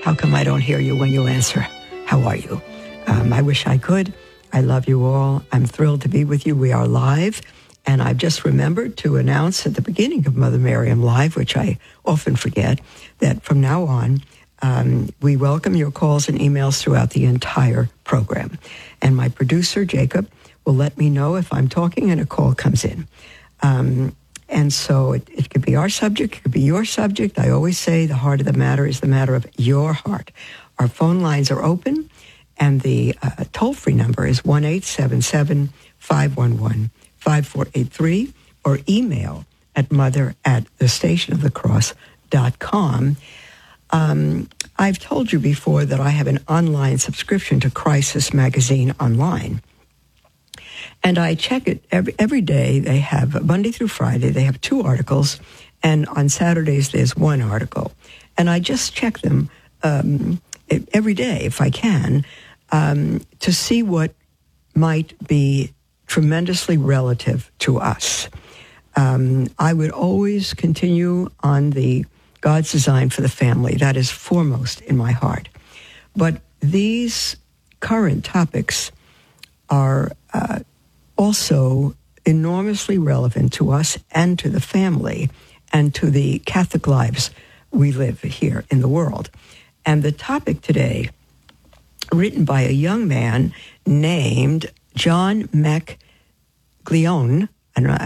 How come I don't hear you when you answer? How are you? I wish I could. I love you all. I'm thrilled to be with you. We are live. And I've just remembered to announce at the beginning of Mother Miriam Live, which I often forget, that from now on, we welcome your calls and emails throughout the entire program. And my producer, Jacob, will let me know if I'm talking and a call comes in. And so it could be our subject, it could be your subject. I always say the heart of the matter is the matter of your heart. Our phone lines are open, and the toll-free number is 1-877-511-5483, or email at mother@thestationofthecross.com. I've told you before that I have an online subscription to Crisis Magazine online. And I check it every day. They have, Monday through Friday, they have 2 articles, and on Saturdays there's 1 article. And I just check them every day, if I can, to see what might be tremendously relative to us. I would always continue on the God's design for the family. That is foremost in my heart. But these current topics are also enormously relevant to us and to the family and to the Catholic lives we live here in the world. And the topic today, written by a young man named John McGlionn,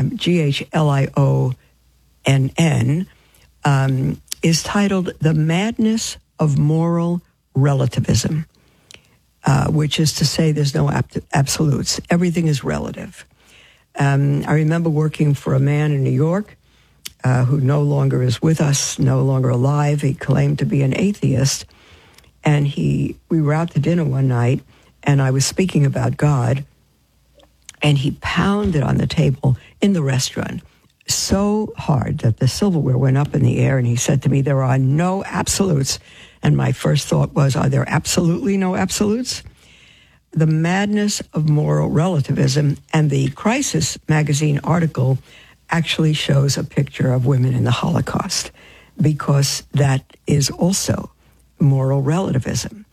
Glionn, is titled The Madness of Moral Relativism. Which is to say there's no absolutes. Everything is relative. I remember working for a man in New York who no longer is with us, no longer alive. He claimed to be an atheist. And we were out to dinner one night, and I was speaking about God, and he pounded on the table in the restaurant so hard that the silverware went up in the air, and he said to me, "There are no absolutes." And my first thought was, are there absolutely no absolutes? The madness of moral relativism, and the Crisis Magazine article actually shows a picture of women in the Holocaust, because that is also moral relativism.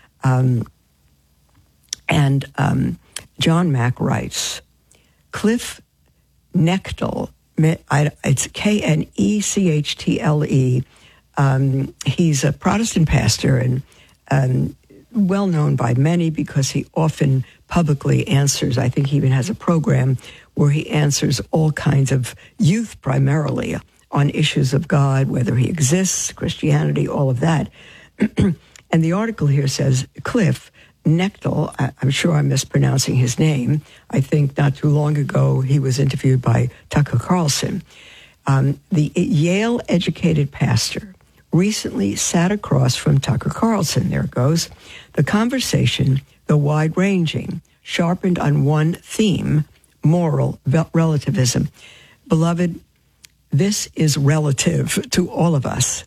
John Mack writes, Cliff Knechtle, it's Knechle, he's a Protestant pastor and well known by many because he often publicly answers. I think he even has a program where he answers all kinds of youth primarily on issues of God, whether he exists, Christianity, all of that. And the article here says, Cliff Knechtle, I'm sure I'm mispronouncing his name. I think not too long ago he was interviewed by Tucker Carlson. The Yale-educated pastor recently sat across from Tucker Carlson. There it goes. The conversation, though wide-ranging, sharpened on one theme, moral relativism. Beloved, this is relative to all of us,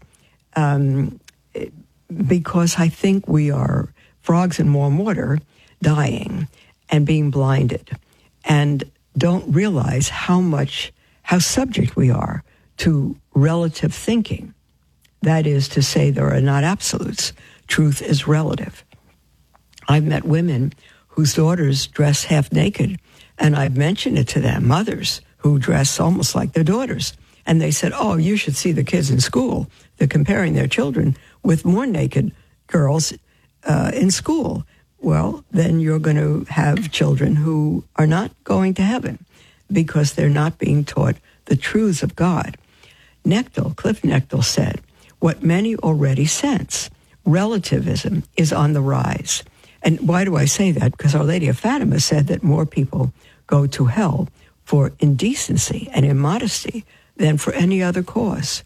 because I think we are frogs in warm water, dying and being blinded, and don't realize how subject we are to relative thinking. That is to say, there are not absolutes. Truth is relative. I've met women whose daughters dress half naked, and I've mentioned it to them, mothers who dress almost like their daughters. And they said, "Oh, you should see the kids in school. They're comparing their children with more naked girls in school." Well, then you're going to have children who are not going to heaven because they're not being taught the truths of God. Cliff Knechtle said, what many already sense, relativism is on the rise. And why do I say that? Because Our Lady of Fatima said that more people go to hell for indecency and immodesty than for any other cause.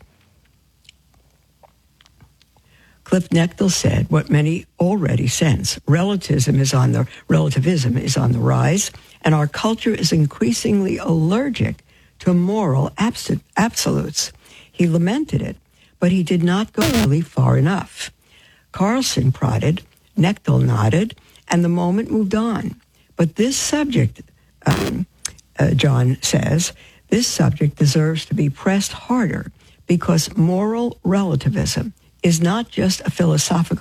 Cliff Knechtle said what many already sense, relativism is on the rise, and our culture is increasingly allergic to moral absolutes. He lamented it, but he did not go really far enough. Carlson prodded, Knechtle nodded, and the moment moved on. But this subject, John says, this subject deserves to be pressed harder because moral relativism is not just a philosophical